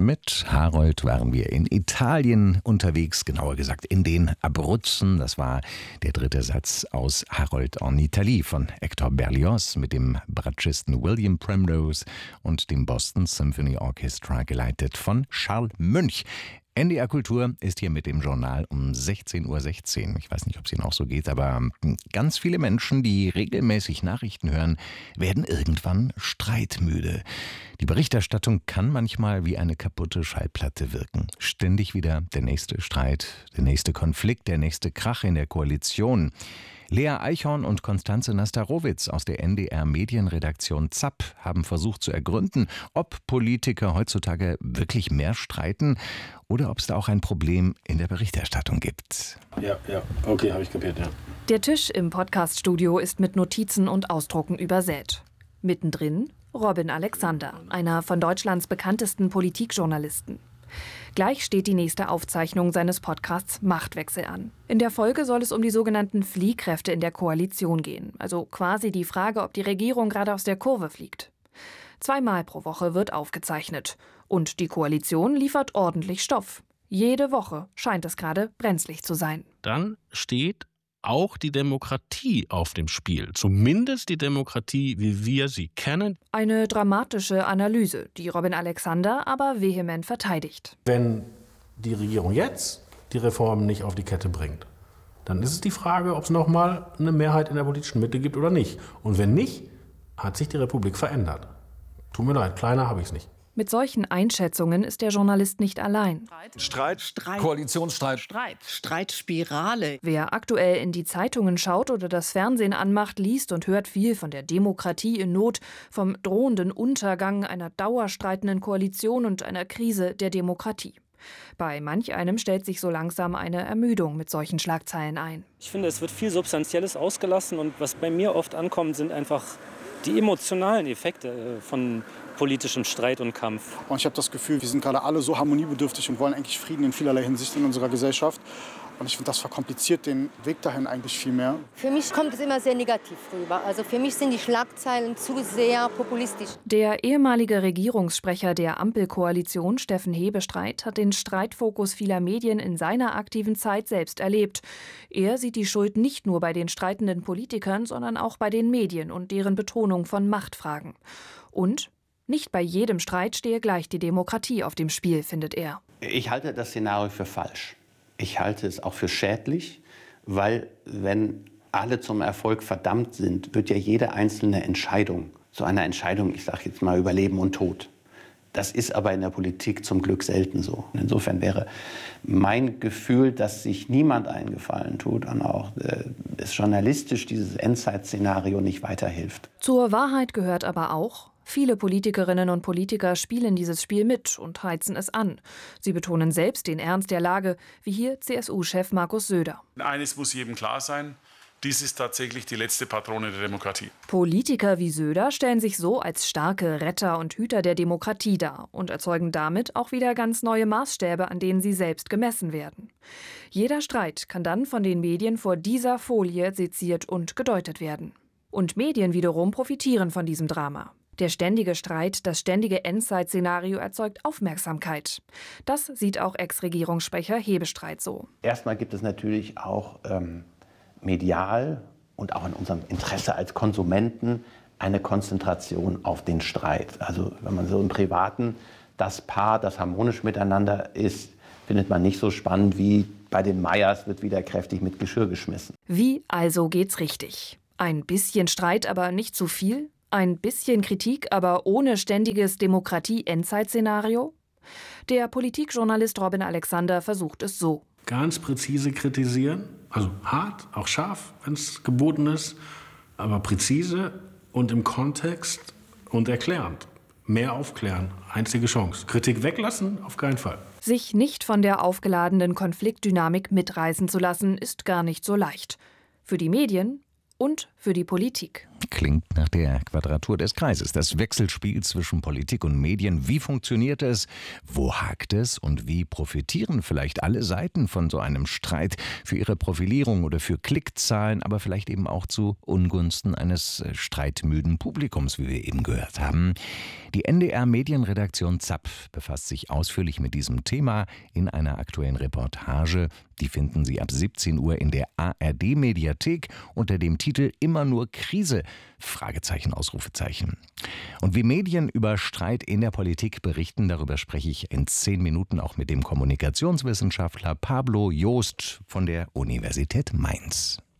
Mit Harold waren wir in Italien unterwegs, genauer gesagt in den Abruzzen. Das war der dritte Satz aus Harold en Italie von Hector Berlioz mit dem Bratschisten William Primrose und dem Boston Symphony Orchestra, geleitet von Charles Münch. NDR Kultur ist hier mit dem Journal um 16:16 Uhr. Ich weiß nicht, ob es Ihnen auch so geht, aber ganz viele Menschen, die regelmäßig Nachrichten hören, werden irgendwann streitmüde. Die Berichterstattung kann manchmal wie eine kaputte Schallplatte wirken. Ständig wieder der nächste Streit, der nächste Konflikt, der nächste Krach in der Koalition. Lea Eichhorn und Konstanze Nastarowitz aus der NDR Medienredaktion ZAP haben versucht zu ergründen, ob Politiker heutzutage wirklich mehr streiten oder ob es da auch ein Problem in der Berichterstattung gibt. Ja, okay, habe ich kapiert, ja. Der Tisch im Podcaststudio ist mit Notizen und Ausdrucken übersät. Mittendrin Robin Alexander, einer von Deutschlands bekanntesten Politikjournalisten. Gleich steht die nächste Aufzeichnung seines Podcasts Machtwechsel an. In der Folge soll es um die sogenannten Fliehkräfte in der Koalition gehen. Also quasi die Frage, ob die Regierung gerade aus der Kurve fliegt. 2-mal pro Woche wird aufgezeichnet. Und die Koalition liefert ordentlich Stoff. Jede Woche scheint es gerade brenzlig zu sein. Dann steht auch die Demokratie auf dem Spiel. Zumindest die Demokratie, wie wir sie kennen. Eine dramatische Analyse, die Robin Alexander aber vehement verteidigt. Wenn die Regierung jetzt die Reformen nicht auf die Kette bringt, dann ist es die Frage, ob es nochmal eine Mehrheit in der politischen Mitte gibt oder nicht. Und wenn nicht, hat sich die Republik verändert. Tut mir leid, kleiner habe ich es nicht. Mit solchen Einschätzungen ist der Journalist nicht allein. Streit. Koalitionsstreit. Streitspirale. Wer aktuell in die Zeitungen schaut oder das Fernsehen anmacht, liest und hört viel von der Demokratie in Not, vom drohenden Untergang einer dauerstreitenden Koalition und einer Krise der Demokratie. Bei manch einem stellt sich so langsam eine Ermüdung mit solchen Schlagzeilen ein. Ich finde, es wird viel Substanzielles ausgelassen und was bei mir oft ankommt, sind einfach die emotionalen Effekte von politischem Streit und Kampf. Und ich habe das Gefühl, wir sind gerade alle so harmoniebedürftig und wollen eigentlich Frieden in vielerlei Hinsicht in unserer Gesellschaft. Und ich finde, das verkompliziert den Weg dahin eigentlich viel mehr. Für mich kommt es immer sehr negativ rüber. Also für mich sind die Schlagzeilen zu sehr populistisch. Der ehemalige Regierungssprecher der Ampelkoalition, Steffen Hebestreit, hat den Streitfokus vieler Medien in seiner aktiven Zeit selbst erlebt. Er sieht die Schuld nicht nur bei den streitenden Politikern, sondern auch bei den Medien und deren Betonung von Machtfragen. Und nicht bei jedem Streit stehe gleich die Demokratie auf dem Spiel, findet er. Ich halte das Szenario für falsch. Ich halte es auch für schädlich, weil wenn alle zum Erfolg verdammt sind, wird ja jede einzelne Entscheidung zu einer Entscheidung, ich sage jetzt mal, über Leben und Tod. Das ist aber in der Politik zum Glück selten so. Insofern wäre mein Gefühl, dass sich niemand einen Gefallen tut und auch es journalistisch dieses Endzeit-Szenario nicht weiterhilft. Zur Wahrheit gehört aber auch, viele Politikerinnen und Politiker spielen dieses Spiel mit und heizen es an. Sie betonen selbst den Ernst der Lage, wie hier CSU-Chef Markus Söder. Eines muss jedem klar sein, dies ist tatsächlich die letzte Patrone der Demokratie. Politiker wie Söder stellen sich so als starke Retter und Hüter der Demokratie dar und erzeugen damit auch wieder ganz neue Maßstäbe, an denen sie selbst gemessen werden. Jeder Streit kann dann von den Medien vor dieser Folie seziert und gedeutet werden. Und Medien wiederum profitieren von diesem Drama. Der ständige Streit, das ständige Endzeit-Szenario erzeugt Aufmerksamkeit. Das sieht auch Ex-Regierungssprecher Hebestreit so. Erstmal gibt es natürlich auch medial und auch in unserem Interesse als Konsumenten eine Konzentration auf den Streit. Also wenn man so im Privaten das Paar, das harmonisch miteinander ist, findet man nicht so spannend wie bei den Meyers wird wieder kräftig mit Geschirr geschmissen. Wie also geht's richtig? Ein bisschen Streit, aber nicht zu viel? Ein bisschen Kritik, aber ohne ständiges Demokratie-Endzeit-Szenario? Der Politikjournalist Robin Alexander versucht es so. Ganz präzise kritisieren, also hart, auch scharf, wenn es geboten ist, aber präzise und im Kontext und erklärend. Mehr aufklären, einzige Chance. Kritik weglassen, auf keinen Fall. Sich nicht von der aufgeladenen Konfliktdynamik mitreißen zu lassen, ist gar nicht so leicht. Für die Medien und für die Politik. Klingt nach der Quadratur des Kreises. Das Wechselspiel zwischen Politik und Medien. Wie funktioniert es? Wo hakt es? Und wie profitieren vielleicht alle Seiten von so einem Streit für ihre Profilierung oder für Klickzahlen, aber vielleicht eben auch zu Ungunsten eines streitmüden Publikums, wie wir eben gehört haben? Die NDR-Medienredaktion ZAP befasst sich ausführlich mit diesem Thema in einer aktuellen Reportage. Die finden Sie ab 17 Uhr in der ARD-Mediathek unter dem Titel »Immer nur Krise«, Fragezeichen, Ausrufezeichen. Und wie Medien über Streit in der Politik berichten, darüber spreche ich in 10 Minuten auch mit dem Kommunikationswissenschaftler Pablo Joost von der Universität Mainz.